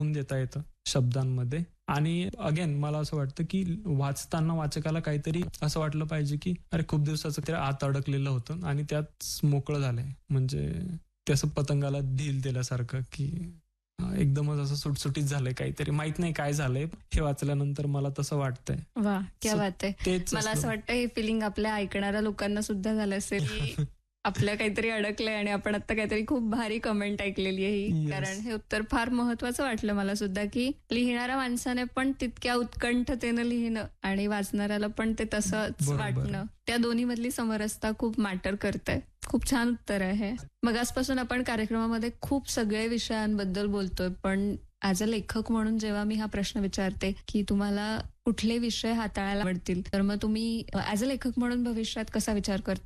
देता येतं शब्दांमध्ये. आणि अगेन मला असं वाटतं की वाचताना वाचकाला काहीतरी असं वाटलं पाहिजे की अरे खूप दिवसाचं ते आत अडकलेलं होतं आणि त्यात मोकळं झालंय. म्हणजे ते असं पतंगाला ढील दिल्यासारखं की एकदमच असं सुटसुटीत झालंय काहीतरी. माहित नाही काय झालंय. हे वाचल्यानंतर मला तसं वाटतंय. वा, क्या So बात आहे. तेच मला असं वाटतं हे फिलिंग आपल्या ऐकणाऱ्या लोकांना सुद्धा झालं असेल की आपल्या काहीतरी अडकलंय आणि आपण आता काहीतरी खूप भारी कमेंट ऐकलेली आहे ही. Yes. कारण हे उत्तर फार महत्वाचं वाटलं मला सुद्धा की लिहिणाऱ्या माणसाने पण तितक्या उत्कंठतेनं लिहिणं आणि वाचणाऱ्याला पण ते तसंच बरोबर. वाटणं, त्या दोन्ही मधली समरसता खूप मॅटर करते. खूप छान उत्तर आहे. मग आजपासून आपण कार्यक्रमामध्ये खूप सगळे विषयांबद्दल बोलतोय, पण ॲज अ लेखक म्हणून जेव्हा मी हा प्रश्न विचारते की तुम्हाला कुठले विषय हाताळायला आवडतील, तर मग तुम्ही ॲज अ लेखक म्हणून भविष्यात कसा विचार करता?